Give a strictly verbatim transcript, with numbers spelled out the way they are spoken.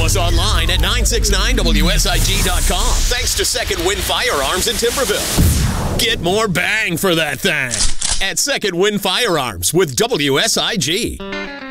us online at nine six nine W S I G dot com. Thanks to Second Wind Firearms in Timberville. Get more bang for that thing at Second Wind Firearms with W S I G.